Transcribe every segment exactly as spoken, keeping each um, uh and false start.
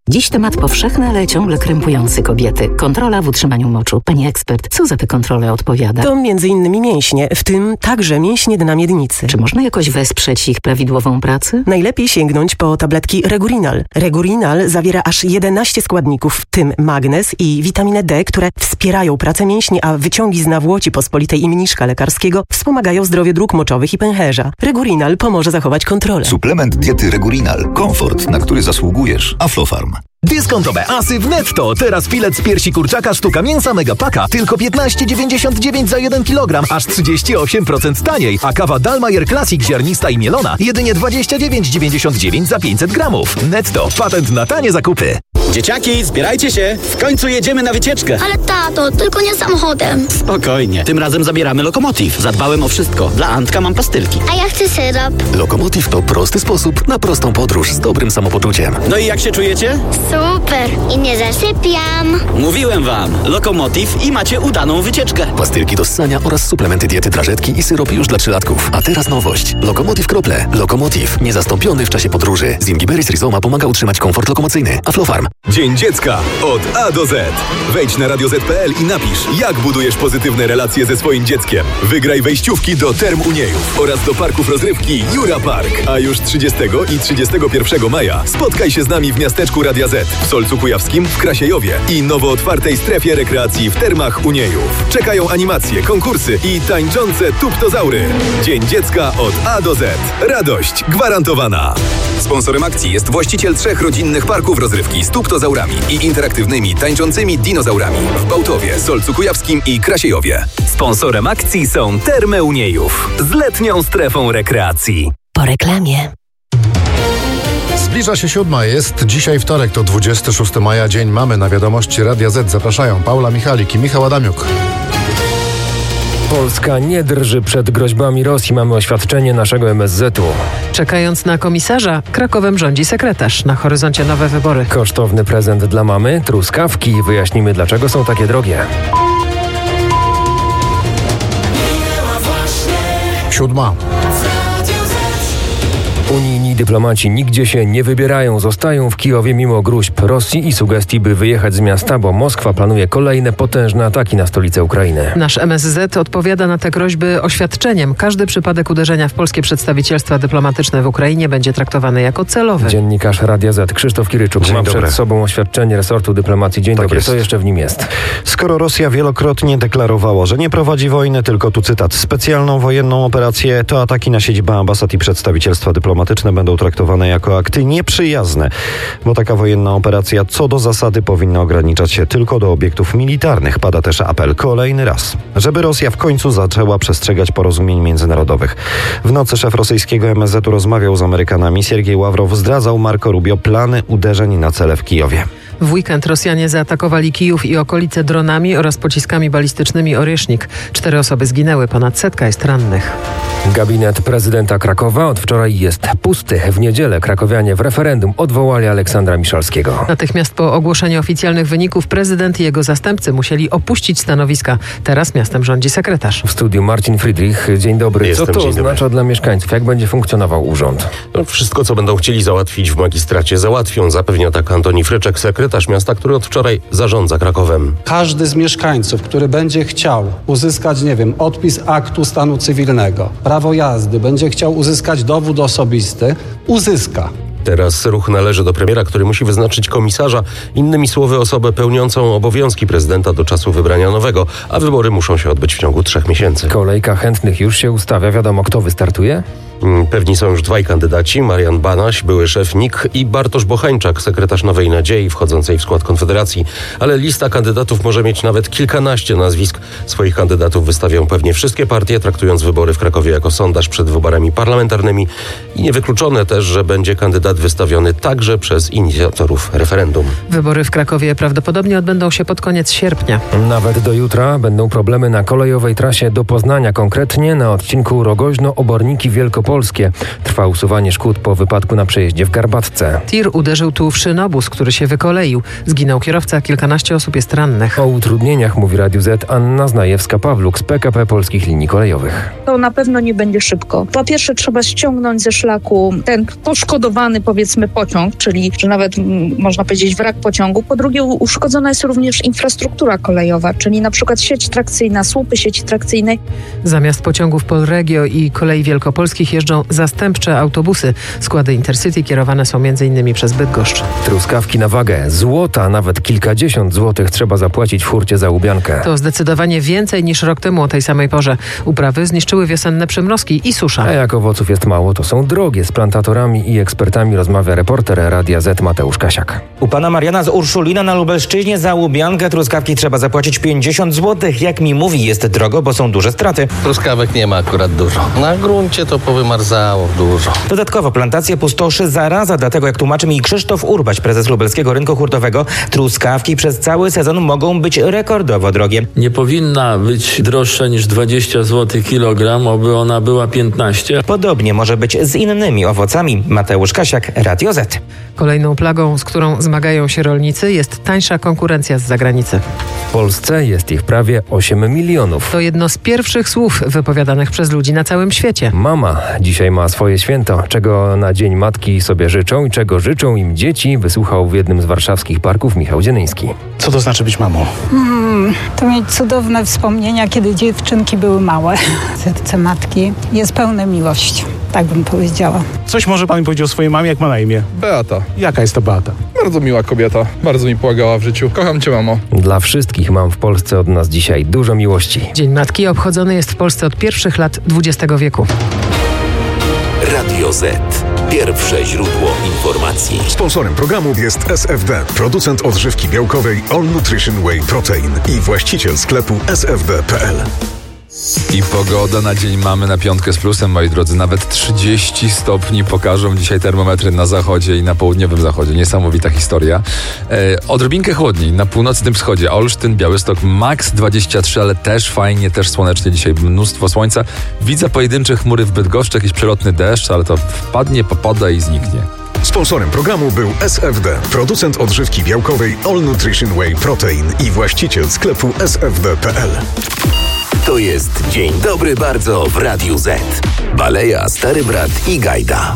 Dziś temat powszechny, ale ciągle krępujący kobiety. Kontrola w utrzymaniu moczu. Pani ekspert, co za tę kontrolę odpowiada? To między innymi mięśnie, w tym także mięśnie dna miednicy. Czy można jakoś wesprzeć ich prawidłową pracę? Najlepiej sięgnąć po tabletki Regurinal. Regurinal zawiera aż jedenaście składników, w tym magnez i witaminę D, które wspierają pracę mięśni, a wyciągi z nawłoci pospolitej i mniszka lekarskiego wspomagają zdrowie dróg moczowych i pęcherza. Regurinal pomoże zachować kontrolę. Suplement diety Regurinal. Komfort, na który zasługujesz. Aflofarm. Dyskontowe asy w Netto. Teraz filet z piersi kurczaka sztuka mięsa Megapaka tylko piętnaście dziewięćdziesiąt dziewięć za jeden kilogram, aż trzydzieści osiem procent taniej. A kawa Dalmayer Classic ziarnista i mielona jedynie dwadzieścia dziewięć dziewięćdziesiąt dziewięć za pięćset gramów. Netto. Patent na tanie zakupy. Dzieciaki, zbierajcie się. W końcu jedziemy na wycieczkę. Ale tato, tylko nie samochodem. Spokojnie. Tym razem zabieramy Lokomotiv. Zadbałem o wszystko. Dla Antka mam pastylki. A ja chcę syrop. Lokomotiv to prosty sposób na prostą podróż z dobrym samopoczuciem. No i jak się czujecie? Super. I nie zasypiam. Mówiłem wam. Lokomotiv i macie udaną wycieczkę. Pastylki do ssania oraz suplementy diety drażetki i syrop już dla trzylatków. A teraz nowość. Lokomotiv Krople. Lokomotiv. Niezastąpiony w czasie podróży. Zingiberis rhizoma pomaga utrzymać komfort lokomocyjny. Aflofarm. Dzień Dziecka od A do Z. Wejdź na radio zet kropka pe el i napisz, jak budujesz pozytywne relacje ze swoim dzieckiem. Wygraj wejściówki do Term Uniejów oraz do parków rozrywki Jura Park. A już trzydziestego i trzydziestego pierwszego maja spotkaj się z nami w miasteczku Radia Z, w Solcu Kujawskim, w Krasiejowie i nowo otwartej strefie rekreacji w Termach Uniejów. Czekają animacje, konkursy i tańczące tuptozaury. Dzień Dziecka od A do Z. Radość gwarantowana. Sponsorem akcji jest właściciel trzech rodzinnych parków rozrywki z tuptozaurami i interaktywnymi tańczącymi dinozaurami w Bałtowie, Solcu Kujawskim i Krasiejowie. Sponsorem akcji są Termy Uniejów z letnią strefą rekreacji. Po reklamie. Zbliża się siódma, jest dzisiaj wtorek, to dwudziestego szóstego maja, dzień mamy. Na wiadomości Radia Z zapraszają Paula Michalik i Michał Adamiuk. Polska nie drży przed groźbami Rosji. Mamy oświadczenie naszego em es zetu. Czekając na komisarza, Krakowem rządzi sekretarz. Na horyzoncie nowe wybory. Kosztowny prezent dla mamy, truskawki. Wyjaśnimy, dlaczego są takie drogie. Siódma. Unijni dyplomaci nigdzie się nie wybierają, zostają w Kijowie mimo gróźb Rosji i sugestii, by wyjechać z miasta, bo Moskwa planuje kolejne potężne ataki na stolicę Ukrainy. Nasz em es zet odpowiada na te groźby oświadczeniem. Każdy przypadek uderzenia w polskie przedstawicielstwa dyplomatyczne w Ukrainie będzie traktowany jako celowy. Dziennikarz Radia Z Krzysztof Kiryczuk Dzień ma dobry. przed sobą oświadczenie resortu dyplomacji. Dzień Tak dobry, jest. co jeszcze w nim jest? Skoro Rosja wielokrotnie deklarowała, że nie prowadzi wojny, tylko tu cytat, specjalną wojenną operację, to ataki na siedzibę ambasad i przedstawicielstwa dyplomatyczne będą traktowane jako akty nieprzyjazne, bo taka wojenna operacja co do zasady powinna ograniczać się tylko do obiektów militarnych. Pada też apel kolejny raz, żeby Rosja w końcu zaczęła przestrzegać porozumień międzynarodowych. W nocy szef rosyjskiego em es zetu rozmawiał z Amerykanami. Siergiej Ławrow zdradzał Marco Rubio plany uderzeń na cele w Kijowie. W weekend Rosjanie zaatakowali Kijów i okolice dronami oraz pociskami balistycznymi Orysznik. Cztery osoby zginęły, ponad setka jest rannych. Gabinet prezydenta Krakowa od wczoraj jest pusty. W niedzielę krakowianie w referendum odwołali Aleksandra Miszalskiego. Natychmiast po ogłoszeniu oficjalnych wyników prezydent i jego zastępcy musieli opuścić stanowiska. Teraz miastem rządzi sekretarz. W studiu Marcin Friedrich. Dzień dobry. Jestem, Co to dzień oznacza dobry. dla mieszkańców? Jak będzie funkcjonował urząd? No, wszystko, co będą chcieli załatwić w magistracie, załatwią. Zapewnia tak Antoni Fryczek, sekretarz miasta, który od wczoraj zarządza Krakowem. Każdy z mieszkańców, który będzie chciał uzyskać, nie wiem, odpis aktu stanu cywilnego, prawo jazdy, będzie chciał uzyskać dowód osobisty, uzyska. Teraz ruch należy do premiera, który musi wyznaczyć komisarza, innymi słowy osobę pełniącą obowiązki prezydenta do czasu wybrania nowego, a wybory muszą się odbyć w ciągu trzech miesięcy. Kolejka chętnych już się ustawia. Wiadomo, kto wystartuje? Pewni są już dwaj kandydaci, Marian Banaś, były szef N I K i Bartosz Bochańczak, sekretarz Nowej Nadziei wchodzącej w skład Konfederacji. Ale lista kandydatów może mieć nawet kilkanaście nazwisk. Swoich kandydatów wystawią pewnie wszystkie partie, traktując wybory w Krakowie jako sondaż przed wyborami parlamentarnymi. I niewykluczone też, że będzie kandydat wystawiony także przez inicjatorów referendum. Wybory w Krakowie prawdopodobnie odbędą się pod koniec sierpnia. Nawet do jutra będą problemy na kolejowej trasie do Poznania, konkretnie na odcinku Rogoźno-Oborniki-Wielkopolskie. wielkopolskie. Trwa usuwanie szkód po wypadku na przejeździe w Garbatce. Tir uderzył tu w szynobus, który się wykoleił. Zginął kierowca, kilkanaście osób jest rannych. O utrudnieniach mówi Radiu Z Anna Znajewska-Pawluk z P K P Polskich Linii Kolejowych. To na pewno nie będzie szybko. Po pierwsze trzeba ściągnąć ze szlaku ten poszkodowany, powiedzmy, pociąg, czyli że nawet m, można powiedzieć wrak pociągu. Po drugie uszkodzona jest również infrastruktura kolejowa, czyli na przykład sieć trakcyjna, słupy sieci trakcyjnej. Zamiast pociągów Polregio i Kolei Wielkopolskich jeżdżą zastępcze autobusy. Składy Intercity kierowane są m.in. przez Bydgoszcz. Truskawki na wagę. Złota, nawet kilkadziesiąt złotych trzeba zapłacić w hurcie za łubiankę. To zdecydowanie więcej niż rok temu o tej samej porze. Uprawy zniszczyły wiosenne przymrozki i susza. A jak owoców jest mało, to są drogie. Z plantatorami i ekspertami rozmawia reporter Radia Z Mateusz Kasiak. U pana Mariana z Urszulina na Lubelszczyźnie za łubiankę truskawki trzeba zapłacić pięćdziesiąt złotych. Jak mi mówi, jest drogo, bo są duże straty. Truskawek nie ma akurat dużo. Na gruncie to powymarzało dużo. Dodatkowo plantację pustoszy zaraza, dlatego jak tłumaczy mi Krzysztof Urbaś, prezes Lubelskiego Rynku Hurtowego, truskawki przez cały sezon mogą być rekordowo drogie. Nie powinna być droższa niż dwadzieścia złotych kilogram, oby ona była piętnaście. Podobnie może być z innymi owocami. Mateusz Kasiak, Radio Z. Kolejną plagą, z którą zmagają się rolnicy, jest tańsza konkurencja z zagranicy. W Polsce jest ich prawie osiem milionów. To jedno z pierwszych słów wypowiadanych przez ludzi na całym świecie. Mama dzisiaj ma swoje święto. Czego na Dzień Matki sobie życzą i czego życzą im dzieci, wysłuchał w jednym z warszawskich parków Michał Dzienyński. Co to znaczy być mamą? Hmm, to mieć cudowne wspomnienia, kiedy dziewczynki były małe. Serce matki jest pełne miłości, tak bym powiedziała. Coś może pan mi powiedzieć o swojej mamie, jak ma na imię? Beata. Jaka jest to Beata? Bardzo miła kobieta, bardzo mi pomagała w życiu. Kocham cię, mamo. Dla wszystkich mam w Polsce od nas dzisiaj dużo miłości. Dzień Matki obchodzony jest w Polsce od pierwszych lat dwudziestego wieku. Radio Z. Pierwsze źródło informacji. Sponsorem programu jest S F D, producent odżywki białkowej All Nutrition Whey Protein i właściciel sklepu s f d kropka p l. I pogoda na dzień mamy na piątkę z plusem, moi drodzy. Nawet trzydzieści stopni pokażą dzisiaj termometry na zachodzie i na południowym zachodzie. Niesamowita historia. E, odrobinkę chłodniej na północnym wschodzie. Olsztyn, Białystok, maks dwadzieścia trzy, ale też fajnie, też słonecznie. Dzisiaj mnóstwo słońca. Widzę pojedyncze chmury w Bydgoszczy, jakiś przelotny deszcz, ale to wpadnie, popada i zniknie. Sponsorem programu był S F D, producent odżywki białkowej All Nutrition Whey Protein i właściciel sklepu s f d kropka p l. To jest Dzień Dobry Bardzo w Radiu Z. Baleja, Stary Brat i Gajda.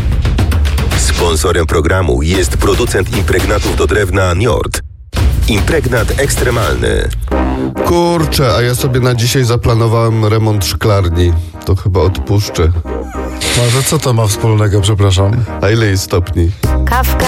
Sponsorem programu jest producent impregnatów do drewna Njord. Impregnat ekstremalny. Kurczę, a ja sobie na dzisiaj zaplanowałem remont szklarni. To chyba odpuszczę. Może co to ma wspólnego, przepraszam? A ile jest stopni? Kawka.